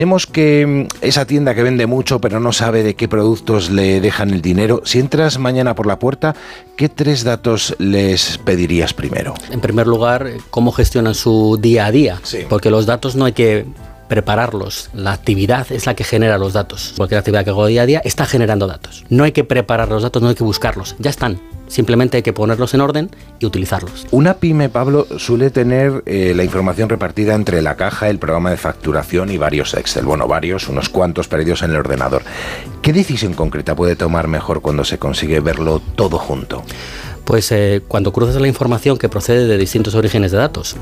Vemos que esa tienda que vende mucho pero no sabe de qué productos le dejan el dinero. Si entras mañana por la puerta, ¿qué 3 datos les pedirías primero? En primer lugar, cómo gestionan su día a día, Sí. Porque los datos no hay que prepararlos, la actividad es la que genera los datos. Cualquier actividad que hago día a día está generando datos. No hay que preparar los datos, no hay que buscarlos, ya están. Simplemente hay que ponerlos en orden y utilizarlos. Una pyme, Pablo, suele tener la información repartida entre la caja, el programa de facturación y varios Excel. Bueno, varios, unos cuantos perdidos en el ordenador. ¿Qué decisión concreta puede tomar mejor cuando se consigue verlo todo junto? Pues cuando cruzas la información que procede de distintos orígenes de datos,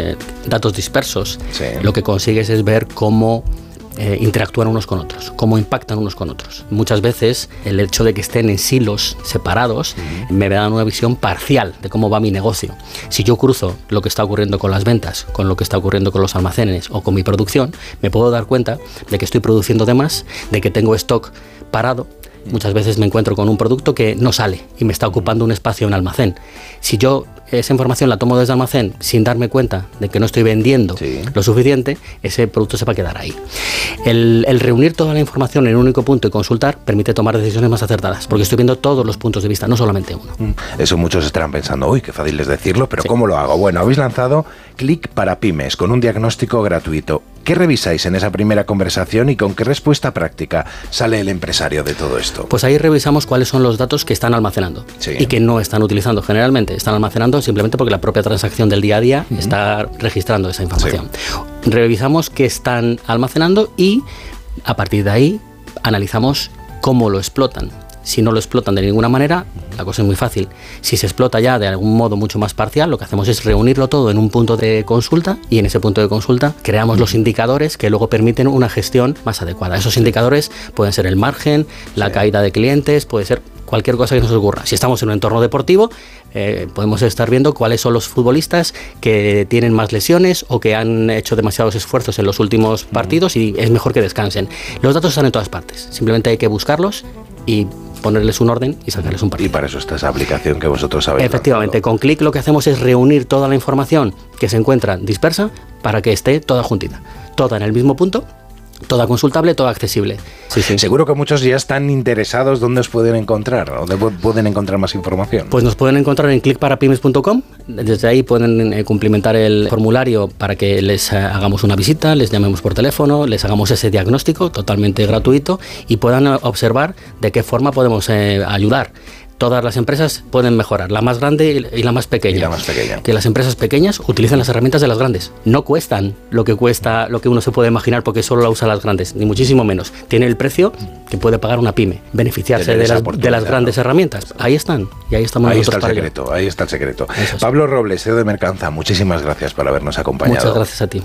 datos dispersos, Sí. lo que consigues es ver cómo interactúan unos con otros, cómo impactan unos con otros. Muchas veces el hecho de que estén en silos separados me da una visión parcial de cómo va mi negocio. Si yo cruzo lo que está ocurriendo con las ventas, con lo que está ocurriendo con los almacenes o con mi producción, me puedo dar cuenta de que estoy produciendo de más, de que tengo stock parado. Muchas veces me encuentro con un producto que no sale y me está ocupando un espacio en almacén. Si yo esa información la tomo desde almacén sin darme cuenta de que no estoy vendiendo lo suficiente, ese producto se va a quedar ahí. El reunir toda la información en un único punto y consultar permite tomar decisiones más acertadas, porque estoy viendo todos los puntos de vista, no solamente uno. Eso muchos estarán pensando, uy, qué fácil es decirlo, pero ¿cómo lo hago? Bueno, habéis lanzado Click para Pymes con un diagnóstico gratuito. ¿Qué revisáis en esa primera conversación y con qué respuesta práctica sale el empresario de todo esto? Pues ahí revisamos cuáles son los datos que están almacenando y que no están utilizando generalmente. Están almacenando simplemente porque la propia transacción del día a día está registrando esa información. Revisamos qué están almacenando y a partir de ahí analizamos cómo lo explotan. Si no lo explotan de ninguna manera, la cosa es muy fácil. Si se explota ya de algún modo mucho más parcial, lo que hacemos es reunirlo todo en un punto de consulta y en ese punto de consulta creamos los indicadores que luego permiten una gestión más adecuada. Esos indicadores pueden ser el margen, la caída de clientes, puede ser cualquier cosa que nos ocurra. Si estamos en un entorno deportivo, podemos estar viendo cuáles son los futbolistas que tienen más lesiones o que han hecho demasiados esfuerzos en los últimos partidos y es mejor que descansen. Los datos están en todas partes, simplemente hay que buscarlos y ponerles un orden y sacarles un partido. Y para eso está esa aplicación que vosotros sabéis. Efectivamente, lanzado. Con Click lo que hacemos es reunir toda la información que se encuentra dispersa para que esté toda juntita, toda en el mismo punto, toda consultable, toda accesible. Sí. Seguro que muchos ya están interesados dónde os pueden encontrar o dónde pueden encontrar más información. Pues nos pueden encontrar en clickparapymes.com. Desde ahí pueden cumplimentar el formulario para que les hagamos una visita, les llamemos por teléfono, les hagamos ese diagnóstico totalmente gratuito y puedan observar de qué forma podemos ayudar. Todas las empresas pueden mejorar, la más grande y la más pequeña. Que las empresas pequeñas utilicen las herramientas de las grandes. No cuestan lo que uno se puede imaginar porque solo la usan las grandes, ni muchísimo menos. Tiene el precio que puede pagar una pyme, beneficiarse de las grandes herramientas. Ahí están, y ahí estamos nosotros para ello. Ahí está el secreto. Pablo Robles, CEO de Mercanza, muchísimas gracias por habernos acompañado. Muchas gracias a ti.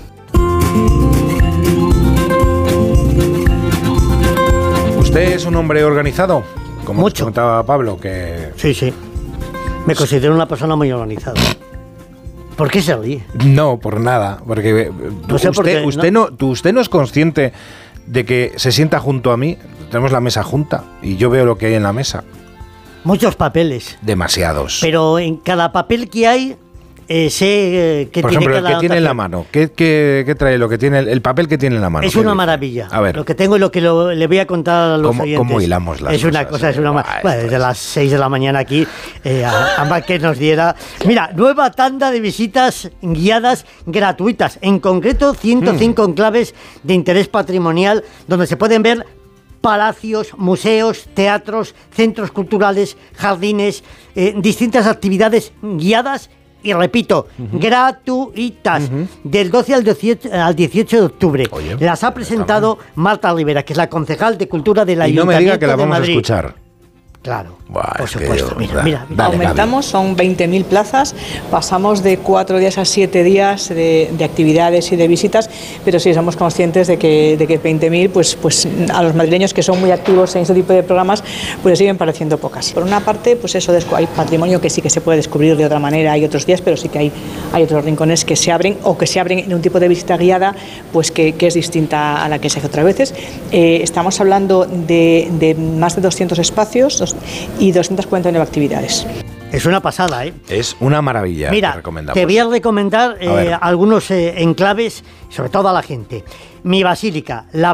¿Usted es un hombre organizado? Como mucho. Comentaba Pablo, que... Sí. Me considero una persona muy organizada. ¿Por qué se ríe? No, por nada. Porque No sé usted no es consciente de que se sienta junto a mí. Tenemos la mesa junta y yo veo lo que hay en la mesa. Muchos papeles. Demasiados. Pero en cada papel que hay, sé que por tiene ejemplo, cada el que tiene en la mano. ¿Qué trae lo que tiene el papel que tiene en la mano? Es una maravilla. A ver. Lo que tengo y lo que le voy a contar a los oyentes. ¿Cómo hilamos las cosas? Es una bueno, desde las 6 de la mañana aquí, ambas que nos diera. Mira, nueva tanda de visitas guiadas gratuitas. En concreto, 105 enclaves de interés patrimonial donde se pueden ver palacios, museos, teatros, centros culturales, jardines, distintas actividades guiadas. Y repito, gratuitas, del 12 al 18 de octubre. Oye, las ha presentado Marta Rivera, que es la concejal de Cultura del Ayuntamiento de Madrid. Y no me diga que la vamos a escuchar. Claro, buah, por supuesto. Mira. Aumentamos, son 20.000 plazas, pasamos de 4 días a 7 días de actividades y de visitas, pero sí somos conscientes de que 20.000, pues a los madrileños que son muy activos en este tipo de programas, pues les siguen pareciendo pocas. Por una parte, pues eso, hay patrimonio que sí que se puede descubrir de otra manera, hay otros días, pero sí que hay otros rincones que se abren o que se abren en un tipo de visita guiada, pues que es distinta a la que se hace otras veces. Estamos hablando de más de 200 espacios y 249 actividades. Es una pasada, ¿eh? Es una maravilla. Mira, te voy a recomendar algunos enclaves, sobre todo a la gente. Mi Basílica, la